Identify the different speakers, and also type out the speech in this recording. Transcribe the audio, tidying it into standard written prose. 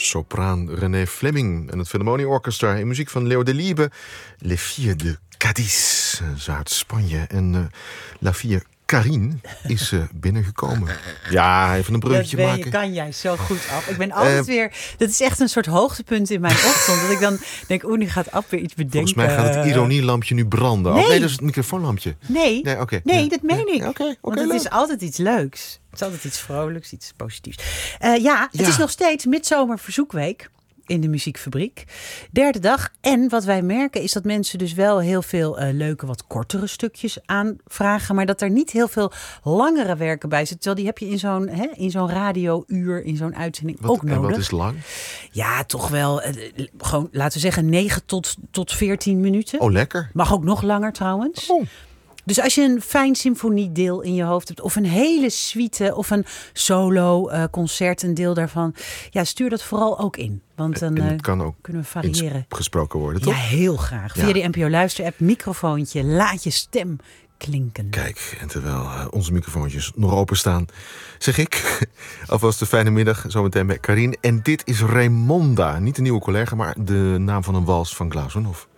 Speaker 1: sopraan René Fleming en het Philharmonie Orchestra in muziek van Leo Delibes. Les Filles de Cadiz, Zuid-Spanje. En La Fille Carine is binnengekomen. Ja, even een bruggetje maken.
Speaker 2: Kan jij zo goed, Ab. Ik ben altijd weer... Dat is echt een soort hoogtepunt in mijn ochtend. Dat ik dan denk, nu gaat Ab weer iets bedenken.
Speaker 1: Volgens mij gaat het ironielampje nu branden.
Speaker 2: Nee.
Speaker 1: Oh, nee, dat is het microfoonlampje.
Speaker 2: Nee,
Speaker 1: okay.
Speaker 2: Dat meen ik. Want het
Speaker 1: leuk.
Speaker 2: is altijd iets leuks. Het is altijd iets vrolijks, iets positiefs. Het is nog steeds Midzomerverzoekweek in de Muziekfabriek. 3e dag. En wat wij merken is dat mensen dus wel heel veel leuke, wat kortere stukjes aanvragen. Maar dat er niet heel veel langere werken bij zitten. Terwijl die heb je in zo'n radiouur, in zo'n uitzending ook nodig.
Speaker 1: En wat is lang?
Speaker 2: Ja, toch wel. Gewoon, laten we zeggen, 9 tot 14 minuten.
Speaker 1: Oh, lekker.
Speaker 2: Mag ook nog langer trouwens.
Speaker 1: Oh.
Speaker 2: Dus als je een fijn symfoniedeel in je hoofd hebt, of een hele suite, of een solo concert, een deel daarvan, stuur dat vooral ook in. Want dan
Speaker 1: het kan ook
Speaker 2: kunnen we variëren.
Speaker 1: Gesproken worden, toch?
Speaker 2: Ja, heel graag. Via de NPO Luister-app, microfoontje, laat je stem klinken.
Speaker 1: Kijk, en terwijl onze microfoontjes nog openstaan, zeg ik alvast een fijne middag, zometeen bij Carine. En dit is Raymonda, niet een nieuwe collega, maar de naam van een wals van Glazunov.